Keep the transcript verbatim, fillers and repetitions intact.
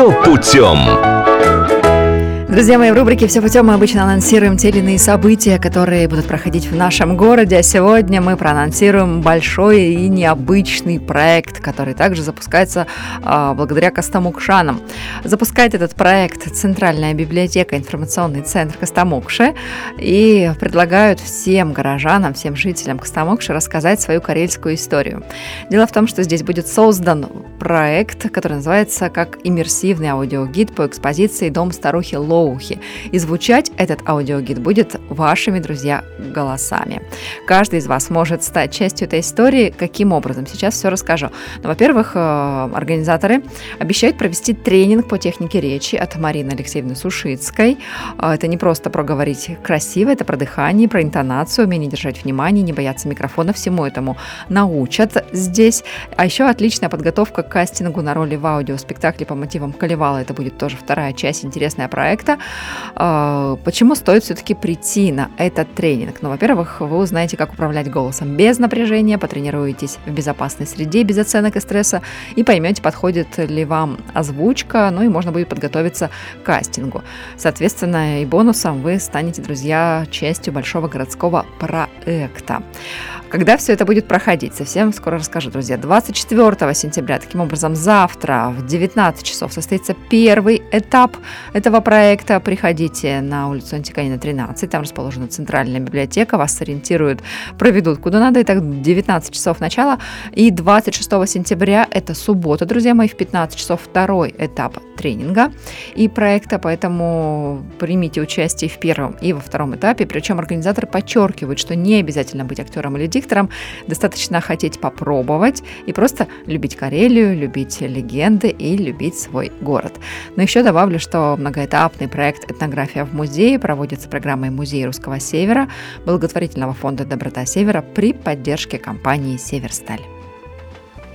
«Все путем». Друзья мои, в рубрике «Все путем» мы обычно анонсируем те или иные события, которые будут проходить в нашем городе. А сегодня мы проанонсируем большой и необычный проект, который также запускается а, благодаря Костомукшанам. Запускает этот проект Центральная библиотека, информационный центр Костомукши, и предлагают всем горожанам, всем жителям Костомукши рассказать свою карельскую историю. Дело в том, что здесь будет создан проект, который называется как иммерсивный аудиогид по экспозиции «Дом старухи Лоухи». И звучать этот аудиогид будет вашими, друзья, голосами. Каждый из вас может стать частью этой истории. Каким образом? Сейчас все расскажу. Но, во-первых, организаторы обещают провести тренинг по технике речи от Марины Алексеевны Сушицкой. Это не просто про говорить красиво, это про дыхание, про интонацию, умение держать внимание, не бояться микрофона. Всему этому научат здесь. А еще отличная подготовка к кастингу на роли в аудиоспектакле по мотивам Калевала. Это будет тоже вторая часть интересного проекта. Почему стоит все-таки прийти на этот тренинг? Ну, во-первых, вы узнаете, как управлять голосом без напряжения, потренируетесь в безопасной среде, без оценок и стресса, и поймете, подходит ли вам озвучка, ну и можно будет подготовиться к кастингу. Соответственно, и бонусом вы станете, друзья, частью большого городского проекта. Когда все это будет проходить? Совсем скоро расскажу, друзья. двадцать четвёртого сентября, таким образом, завтра в девятнадцать часов состоится первый этап этого проекта. Приходите на улицу Антиканина, тринадцать, там расположена Центральная библиотека, вас сориентируют, проведут куда надо. Итак, девятнадцать часов начала. И двадцать шестого сентября, это суббота, друзья мои, в пятнадцать часов второй этап тренинга и проекта, поэтому примите участие в первом и во втором этапе. Причем организаторы подчеркивают, что не обязательно быть актером или диктором, достаточно хотеть попробовать и просто любить Карелию, любить легенды и любить свой город. Но еще добавлю, что многоэтапный проект «Этнография в музее» проводится программой Музея Русского Севера, благотворительного фонда «Доброта Севера» при поддержке компании «Северсталь».